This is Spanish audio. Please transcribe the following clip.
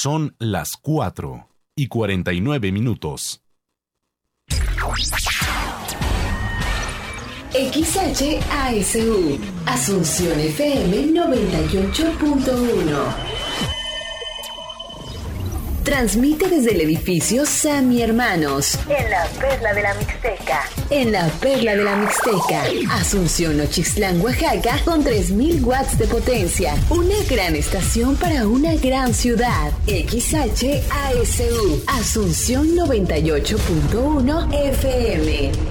Son las 4:49. XHASU, Asunción FM 98.1. Transmite desde el edificio Sami Hermanos, en la Perla de la Mixteca. En la Perla de la Mixteca, Asunción, Nochixtlán, Oaxaca, con 3.000 watts de potencia. Una gran estación para una gran ciudad. XHASU, Asunción 98.1 FM.